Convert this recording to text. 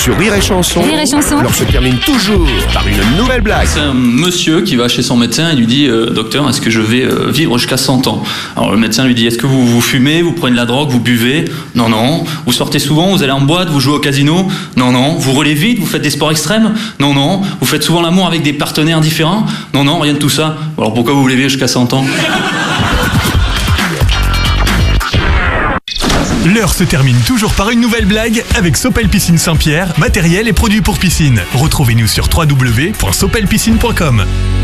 sur Rire et Chanson. Rire et Chanson. Alors se termine toujours par une nouvelle blague. C'est un monsieur qui va chez son médecin et lui dit docteur, est-ce que je vais vivre jusqu'à 100 ans? Alors le médecin lui dit, est-ce que vous fumez, vous prenez de la drogue, vous buvez? Non, non. Vous sortez souvent, vous allez en boîte, vous jouez au casino? Non, non. Vous roulez vite, vous faites des sports extrêmes? Non, non. Vous faites souvent l'amour avec des partenaires différents? Non, non, rien de tout ça. Alors pourquoi vous voulez vivre jusqu'à 100 ans? L'heure se termine toujours par une nouvelle blague avec Sopel Piscine Saint-Pierre, matériel et produits pour piscine. Retrouvez-nous sur www.sopelpiscine.com.